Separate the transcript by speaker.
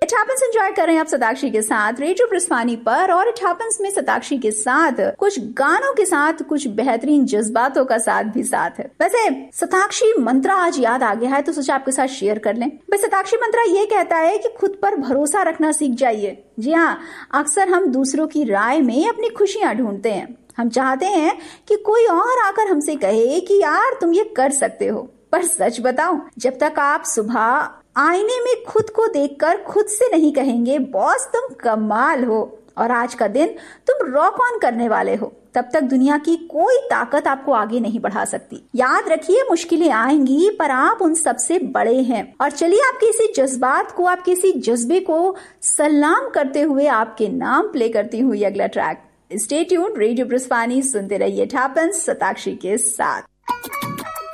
Speaker 1: It happens enjoy कर रहे हैं आप सताक्षी के साथ रेडियो प्रस्थानी पर, और इट हैपेंस में सताक्षी के साथ कुछ गानों के साथ कुछ बेहतरीन जज्बातों का साथ भी साथ है। वैसे सताक्षी मंत्रा आज याद आ गया है तो सोचा आपके साथ शेयर कर लें। भाई सताक्षी मंत्रा ये कहता है कि खुद पर भरोसा रखना सीख जाइए। जी हाँ, अक्सर हम दूसरों की राय में अपनी खुशियां ढूंढते हैं। हम चाहते हैं कि कोई और आकर हमसे कहे कि यार तुम ये कर सकते हो, पर सच बताऊं, जब तक आप सुबह आईने में खुद को देखकर खुद से नहीं कहेंगे बॉस तुम कमाल हो और आज का दिन तुम रॉक ऑन करने वाले हो, तब तक दुनिया की कोई ताकत आपको आगे नहीं बढ़ा सकती। याद रखिए मुश्किलें आएंगी पर आप उन सबसे बड़े हैं। और चलिए आपके इसी जज्बात को, आपके इसी जज्बे को सलाम करते हुए आपके नाम प्ले करती हुई अगला ट्रैक। स्टे ट्यून्ड, रेडियो प्रस्थानी सुनते रहिए इट हैपेंस सताक्षी के साथ।